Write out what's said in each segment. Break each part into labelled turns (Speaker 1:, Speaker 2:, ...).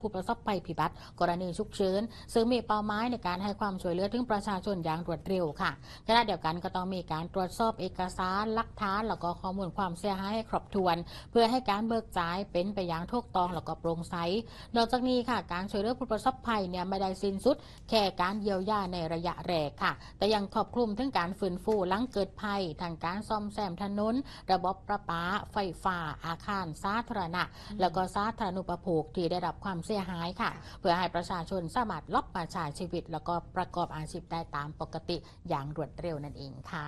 Speaker 1: ผู้ประสบภัยพิบัติกรณีฉุกเฉินซึ่งมีเป้าหมายในการให้ความช่วยเหลือถึงประชาชนอย่างรวดเร็วค่ะขณะเดียวกันก็ต้องมีการตรวจสอบเอกสารหลักฐานแล้วก็ข้อมูลความเสียหายให้ครบถ้วนเพื่อให้การเบิกจ่ายเป็นไปอย่างถูกต้องแล้วก็โปร่งใสนอกจากนี้ค่ะการช่วยเหลือผู้ประสบภัยเนี่ยไม่ได้สิ้นสุดแค่การเยียวยาในระยะแรกค่ะแต่ยังครอบคลุมถึงการฟื้นฟูหลังเกิดภัยทางการซ่อมแซมถนนระบบประปาไฟฟ้าอาคารสาธารณะแล้วก็สาธารณูปโภคที่ได้รับความเสียหายค่ะเพื่อให้ประชาชนสามารถลบมาใช้ชีวิตแล้วก็ประกอบอาชีพได้ตามปกติอย่างรวดเร็วนั่นเองค่ะ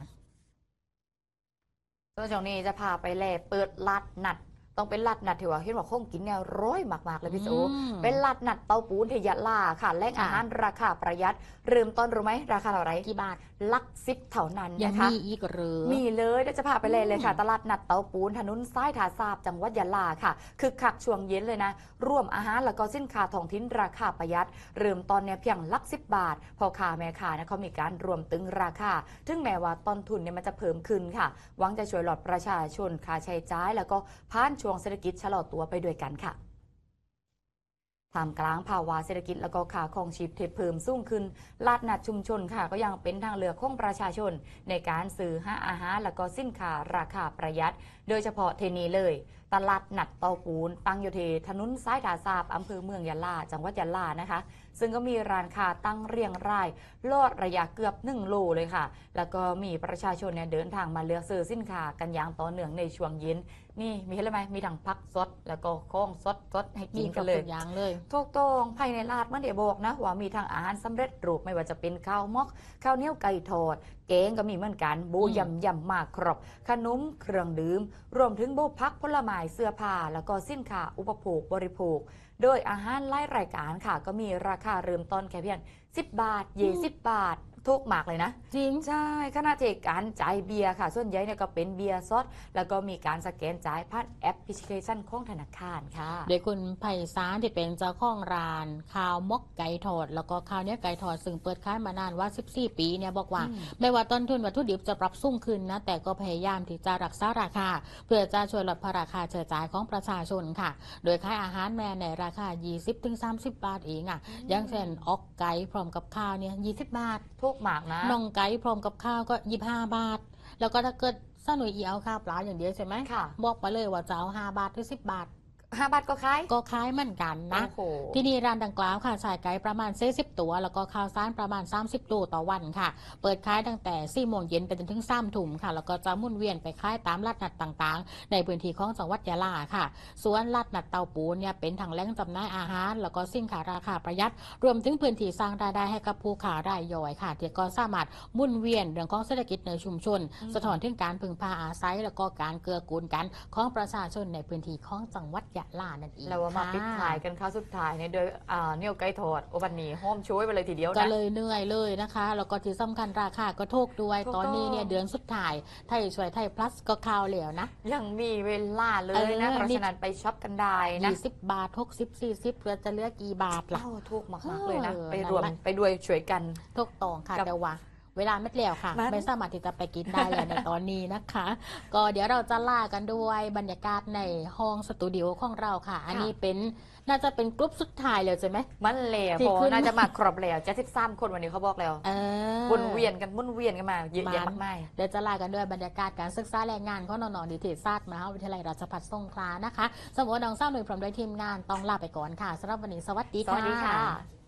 Speaker 2: ตัวช่วงนี้จะพาไปแล่เปิดลาดนัดต้องเป็นลาดนัดที่ว่าเห็นว่าคงกินเนี่ยร้อยมากๆเลยพี่สูเป็นลาดนัดเตาปูนที่ยะลาค่ะแหล่งอาหารราคาประหยัดเริ่มต้นรู้ไหมราคาเท่าไหร่
Speaker 1: กี่บาท
Speaker 2: หลักสิบเท่านั้น
Speaker 1: ยัง
Speaker 2: นะคะ
Speaker 1: มีอีกหรือ
Speaker 2: มีเลยเดี๋ยวจะพาไปเลยค่ะตลาดนัดเตาปูนถนนซ้ายถาซาบจังหวัดยะลาค่ะคือคักช่วงเย็นเลยนะร่วมอาหารแล้วก็สินค้าท้องถิ่นราคาประหยัดเริ่มต้นเนี่ยเพียงหลัก10 บาทพอค้าแม่ค้านะเขามีการรวมตึงราคาถึงแม้ว่าต้นทุนเนี่ยมันจะเพิ่มขึ้นค่ะหวังจะช่วยลดประชาชนค่าใช้จ่ายแล้วก็ผ่านช่วงเศรษฐกิจชะลอตัวไปด้วยกันค่ะท่ามกลางภาวะเศรษฐกิจและก็ค่าครองชีพที่เพิ่มสูงขึ้นลาดนัดชุมชนค่ะก็ยังเป็นทางเลือกของประชาชนในการซื้อหาอาหารและก็สินค้าราคาประหยัดโดยเฉพาะเทนีเลยตลาดนัดเตาปูนตั้งอยู่ที่ถนนซ้ายถาซาบอำเภอเมืองยะลาจังหวัดยะลานะคะซึ่งก็มีร้านค้าตั้งเรียงรายลอดระยะเกือบ1 โลเลยค่ะแล้วก็มีประชาชนเนี่ยเดินทางมาเลือกซื้อสินค้ากันอย่างต่อเนื่องในช่วงเย็นนี่มีอะไรไหมมีทั้งผักสดแล้วก็ของสดให้กินกันเลย
Speaker 1: อย่างเลย
Speaker 2: ถูกต้องภายในลาดมันเดี๋ยวบอกนะว่ามีทั้งอาหารสำเร็จรูปไม่ว่าจะเป็นข้าวมอกข้าวเหนียวไก่ทอดแกงก็มีเหมือนกันบูยำมากครบขนมเครื่องดื่มรวมถึงโบพักผลไม้เสื้อผ้าแล้วก็สินค้าอุปโภคบริโภคโดยอาหารไล่รายการค่ะก็มีราคาเริ่มต้นแค่เพียง10 บาท20 บาททุกหมากเลยนะ
Speaker 1: จริง
Speaker 2: ใช่ขณะที่การจ่ายเบียร์ค่ะส่วนใหญ่เนี่ยก็เป็นเบียร์สดแล้วก็มีการสแกนจ่ายผ่านแอปพลิเคชันของธนาคารค่ะ
Speaker 1: โดยคุณไพศาลที่เป็นเจ้าของร้านข้าวมกไก่ทอดแล้วก็ข้าวเนี้ยไก่ทอดซึ่งเปิดขายมานานว่า14 ปีเนี่ยบอกว่าไม่ว่าต้นทุนวัตถุดิบจะปรับสูงขึ้นนะแต่ก็พยายามที่จะรักษาราคาเพื่อจะช่วยลดภาระค่าใช้จ่ายของประชาชนค่ะโดยขายอาหารแม่ในราคา 20-30 บาทเองอย่างเช่นอกไก่พร้อมกับข้าวเนี่ย20 บาท
Speaker 2: ทุกหมากนะ
Speaker 1: น่องไก่พร้อมกับข้าวก็25 บาทแล้วก็ถ้าเกิดซาหน่วยเอาข้าวปลาอย่างเดียวใช่ไหมบอกไปเลยว่าจะเอา5 บาทหรือ10 บาท
Speaker 2: 5 บาทก็ขาย
Speaker 1: เหมือนกันนะที่นี่ร้านดังกล่าวค่ะขายไก่ประมาณ40 ตัวแล้วก็ข้าวสารประมาณ30 ตัวต่อวันค่ะเปิดขายตั้งแต่4 โมงเย็นไปจนถึง3 ทุ่มค่ะแล้วก็จะหมุนเวียนไปขายตามลาดนัดต่างๆในพื้นที่ของจังหวัดยะลาค่ะส่วนลาดนัดเตาปูนเนี่ยเป็นทางแหล่งจำหน่ายอาหารแล้วก็สินค้าราคาประหยัดรวมถึงพื้นที่สร้างรายได้ให้กับผู้ค้ารายย่อยค่ะที่ก็สามารถหมุนเวียนเรื่องของเศรษฐกิจในชุมชนสะท้อนถึงการพึ่งพาอาศัยแล้วก็การเกื้อกูลกันของประชาชนในพื้นที่ของจังหวัดยะลานั่นเอง
Speaker 2: ว่ามาปิดถ่ายกันค่ะสุดท้ายในโดยเนียวไก่ทอดโอวันนี้ห้อมช่วยไปเลยทีเดียวนะ
Speaker 1: ก็เลยเหนื่อยเลยนะคะแล้วก็ที่สำคัญราคาก็ถูกด้วยตอนนี้เนี่ยเดือนสุดท้ายไทยช่วยไทยพลัสก็ข่าวเหลวนะ
Speaker 2: ยังมีเวลาเลยนะเพราะฉะนั้นไปช็อปกันได้นะ
Speaker 1: 20 บาท60-40เพื่อจะเลือกกี่บาทล่ะ
Speaker 2: ถูกมากๆเลยนะไปรวมไปด้วยช่วยกัน
Speaker 1: ถูกต้องค่ะแต่ว่าเวลาไม่แล้วค่ะไม่สามารถที่จะไปกินได้แล้วในตอนนี้นะคะก็เดี๋ยวเราจะล่ากันด้วยบรรยากาศในห้องสตูดิโอของเราค่ะอันนี้เป็นน่าจะเป็นกลุ่มสุดท้ายเลยใช่ไหม
Speaker 2: มันแล้วพอน่าจะมาครบแล้ว73 คนวันนี้เขาบอกแล้ววนเวียนกันมาเยอะแยะมากมาย
Speaker 1: เดี๋ยวจะลากันด้วยบรรยากาศการศึกษาแรงงานของน้องๆนิเทศศาสตร์มหาวิทยาลัยราชภัฏสงขลานะคะสมมติน้องเศร้าหนุ่ยพร้อมด้วยทีมงานต้องลาไปก่อนค่ะสำหรับวันนี้สวัสดีค่ะ